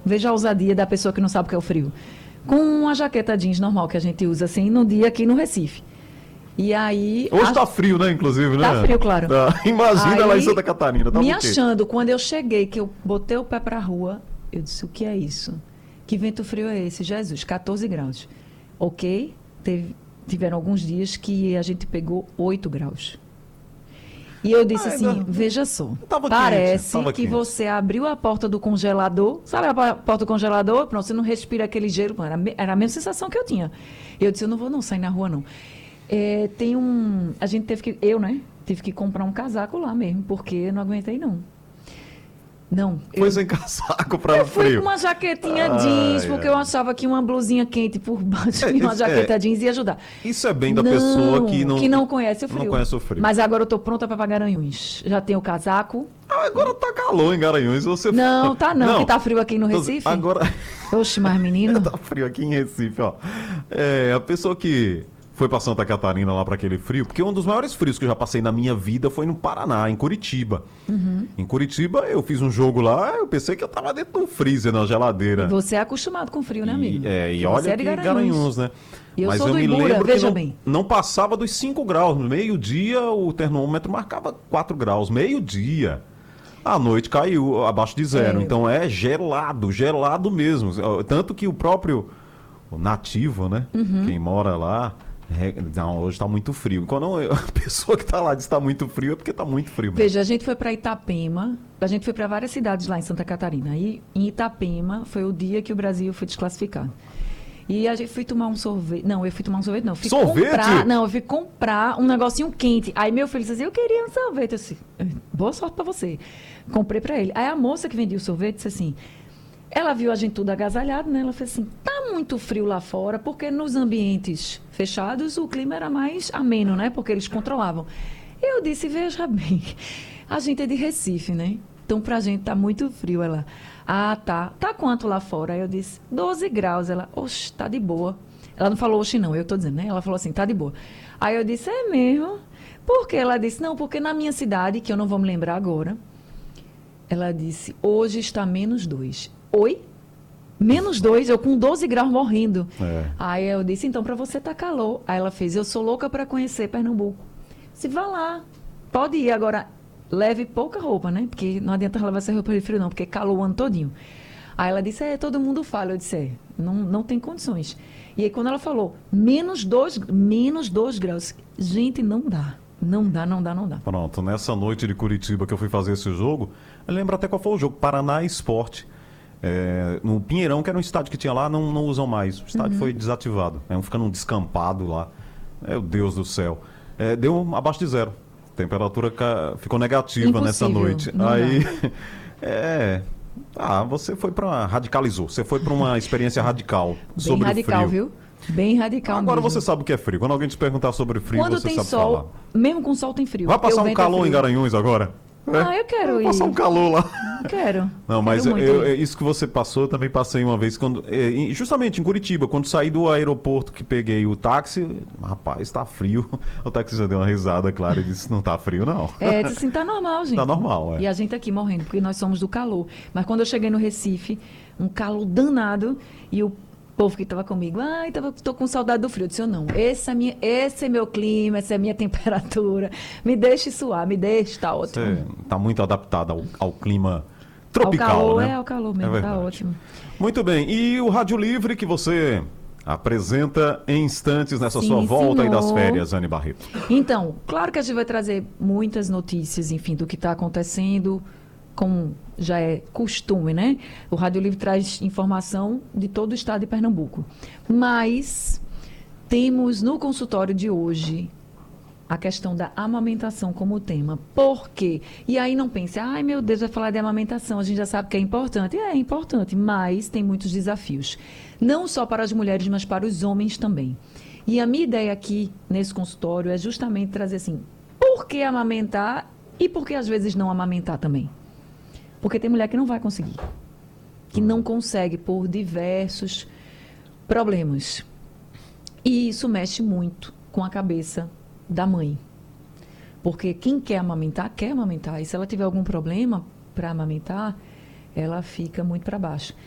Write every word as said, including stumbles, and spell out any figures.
Veja a ousadia da pessoa que não sabe o que é o frio. Com uma jaqueta jeans normal que a gente usa assim no dia aqui no Recife. E aí... Hoje a... tá frio, né, inclusive, né? Tá frio, claro. Tá. Imagina aí, lá em Santa Catarina. Tá me o quê? achando, quando eu cheguei, que eu botei o pé pra rua, eu disse, o que é isso? Que vento frio é esse? Jesus, catorze graus. Ok, teve, tiveram alguns dias que a gente pegou oito graus. E eu disse Ah, assim, ainda... veja só, Tava parece quente, tava que quente. você abriu a porta do congelador, sabe a porta do congelador? Pronto, você não respira aquele gelo, era, era a mesma sensação que eu tinha. Eu disse, eu não vou não sair na rua não. É, tem um, a gente teve que, eu né, tive que comprar um casaco lá mesmo, porque eu não aguentei não. Não. Foi eu, sem casaco para eu o frio. fui com uma jaquetinha Ai, jeans, porque ai. eu achava que uma blusinha quente por baixo É, de uma isso- jaqueta é. jeans ia ajudar. Isso é bem da Não, pessoa que não, que não conhece o frio. Não conhece o frio. Mas agora eu tô pronta para pagar Garanhuns. Já tenho o casaco. Ah, agora tá calor em Garanhuns. Você... Não, tá não, que tá frio aqui no Tô- Recife. Agora... Oxe, mas menino. Tá frio aqui em Recife, ó. É, a pessoa que foi pra Santa Catarina lá pra aquele frio, porque um dos maiores frios que eu já passei na minha vida foi no Paraná, em Curitiba. Uhum. Em Curitiba, eu fiz um jogo lá, eu pensei que eu tava dentro de um freezer, na geladeira. Você é acostumado com frio, né, amigo? E, é, e Você olha é de que Garanhuns. Garanhuns, né? E eu Mas sou eu do me Ibura, lembro que veja não, bem. não passava dos cinco graus. No meio-dia, o termômetro marcava quatro graus. Meio-dia. À noite caiu abaixo de zero. É. Então é gelado, gelado mesmo. Tanto que o próprio o nativo, né? Uhum. Quem mora lá, é, não, hoje tá muito frio. Quando eu- a pessoa que tá lá diz que tá muito frio, é porque tá muito frio mesmo. Veja, a gente foi para Itapema, a gente foi para várias cidades lá em Santa Catarina. E em Itapema foi o dia que o Brasil foi desclassificado. E a gente foi tomar um sorvete. Não, eu fui tomar um sorvete, não. Eu fui Sorvete? Comprar, não, eu fui comprar um negocinho quente. Aí meu filho disse assim, eu queria um sorvete. Eu disse, boa sorte pra você. Comprei pra ele. Aí a moça que vendia o sorvete disse assim, ela viu a gente tudo agasalhado, né? Ela fez assim, tá muito frio lá fora, porque nos ambientes fechados o clima era mais ameno, né? Porque eles controlavam. Eu disse, veja bem, a gente é de Recife, né? Então pra gente tá muito frio. Ela, ah, tá. Tá quanto lá fora? Aí eu disse, doze graus. Ela, oxe, tá de boa. Ela não falou oxe não, eu tô dizendo, né? Ela falou assim, tá de boa. Aí eu disse, é mesmo? Por quê? Ela disse, não, porque na minha cidade, que eu não vou me lembrar agora, ela disse, hoje está menos dois. Oi? Menos dois? Eu com doze graus morrendo. É. Aí eu disse, então pra você tá calor. Aí ela fez, eu sou louca pra conhecer Pernambuco. Se vá lá, pode ir agora. Leve pouca roupa, né? Porque não adianta levar essa roupa de frio, não, porque calou o ano todinho. Aí ela disse, é, todo mundo fala. Eu disse, é, não, não tem condições. E aí quando ela falou, menos dois, menos dois graus, gente, não dá. Não dá, não dá, não dá. Pronto, nessa noite de Curitiba que eu fui fazer esse jogo, eu lembro até qual foi o jogo, Paraná Esporte. É, no Pinheirão, que era um estádio que tinha lá, não, não usam mais. O estádio Uhum. foi desativado. É um ficando um descampado lá. Meu Deus do céu. É, deu um abaixo de zero. A temperatura ca- ficou negativa nessa Impossível, noite. não Aí, é. Ah, você foi pra. Radicalizou. Você foi pra uma experiência radical Bem sobre radical, o frio. viu? Bem radical Agora mesmo. você sabe o que é frio. Quando alguém te perguntar sobre frio, Quando você tem sabe sol, falar. mesmo com sol tem frio. Vai porque passar o um vento é calor em frio. Garanhuns agora? Ah, eu quero Vai ir. passar um calor lá. Quero. Não, mas Quero eu- muito eu- ir. isso que você passou, eu também passei uma vez, quando, é, em- justamente em Curitiba, quando saí do aeroporto que peguei o táxi, rapaz, tá frio. O taxista deu uma risada, claro, e disse, não tá frio, não. É, disse assim, tá normal, gente. Tá normal, é. E a gente aqui morrendo, porque nós somos do calor. Mas quando eu cheguei no Recife, um calor danado, e o povo que estava comigo, ai, tava, tô com saudade do frio. Eu disse, eu não, esse é, minha, esse é meu clima, essa é a minha temperatura. Me deixe suar, me deixe, tá ótimo. Você tá muito adaptado ao, ao clima tropical, ao calor, né? é, ao calor mesmo, É tá verdade. ótimo. Muito bem, e o Rádio Livre que você apresenta em instantes nessa Sim, sua volta aí das senhor. férias, Anne Barreto. Então, claro que a gente vai trazer muitas notícias, enfim, do que está acontecendo, como já é costume, né? O Rádio Livre traz informação de todo o estado de Pernambuco. Mas temos no consultório de hoje a questão da amamentação como tema. Por quê? E aí não pense, ai meu Deus, vai falar de amamentação, a gente já sabe que é importante. É, é importante, mas tem muitos desafios. Não só para as mulheres, mas para os homens também. E a minha ideia aqui, nesse consultório, é justamente trazer assim, por que amamentar e por que às vezes não amamentar também? Porque tem mulher que não vai conseguir. Que não consegue por diversos problemas. E isso mexe muito com a cabeça da mãe. Porque quem quer amamentar, quer amamentar. E se ela tiver algum problema para amamentar, ela fica muito para baixo.